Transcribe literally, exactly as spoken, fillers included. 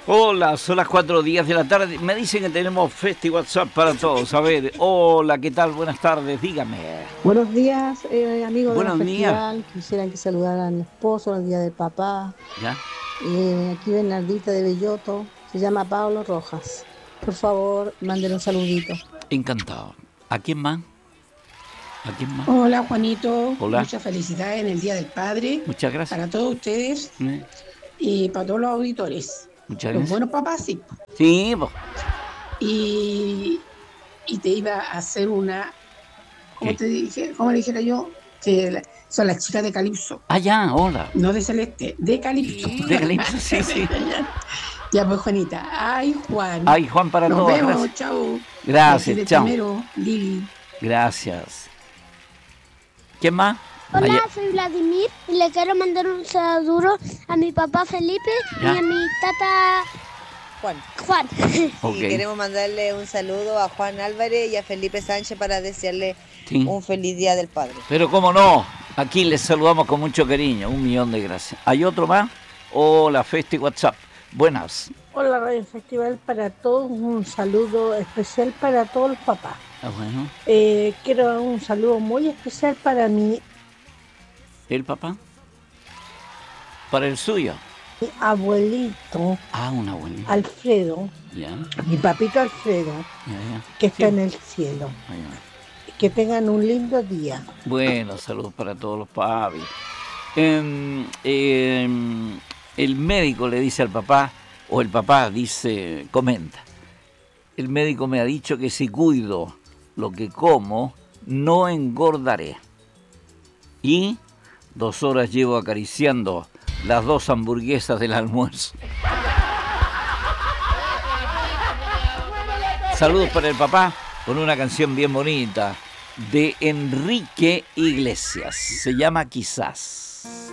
Hola, son las cuatro días de la tarde. Me dicen que tenemos Festi WhatsApp para todos. A ver, hola, ¿qué tal? Buenas tardes, dígame. Buenos días, eh, amigos del Buenos días. festival. Quisieran que saludaran a mi esposo el día del papá. ¿Ya? Eh, aquí Bernardita de Belloto. Se llama Pablo Rojas. Por favor, manden un saludito. Encantado. ¿A quién más? ¿A quién más? Hola Juanito, Hola. muchas felicidades en el Día del Padre Muchas gracias. para todos ustedes ¿Eh? y para todos los auditores. Muchas Los gracias. buenos papás, sí. Sí, vos. Y, y te iba a hacer una, ¿cómo ¿Qué? te dije? ¿Cómo le dijera yo? Que la- son las chicas de Calipso, Ah, ya, hola. no de Celeste, de Calipso. De Calipso, sí, sí. Ya pues Juanita, ay Juan. Ay, Juan para Nos todos. vemos, Gracias. chao. Gracias, Y aquí de chao. primero, Lili. Gracias. ¿Quién más? Hola, Allá. soy Vladimir y le quiero mandar un saludo a mi papá Felipe Ya. y a mi tata Juan. Juan. Ok. Y queremos mandarle un saludo a Juan Álvarez y a Felipe Sánchez para desearle Sí. un feliz Día del Padre. Pero cómo no, aquí les saludamos con mucho cariño, un millón de gracias. ¿Hay otro más? Hola, Festi WhatsApp. Buenas. Hola, Radio Festival para todos. Un saludo especial para todos los papás. Ah, bueno. Eh, quiero dar un saludo muy especial para mi, ¿El papá? Para el suyo. mi abuelito Ah, una buena. Alfredo, Ya, mi papito Alfredo, ya, ya. que está Sí. en el cielo. Ahí va. Que tengan un lindo día. Bueno, saludos para todos los papis. Em, em, el médico le dice al papá, o el papá dice, comenta, el médico me ha dicho que si cuido lo que como, no engordaré. Y dos horas llevo acariciando las dos hamburguesas del almuerzo. Saludos para el papá con una canción bien bonita de Enrique Iglesias. Se llama Quizás.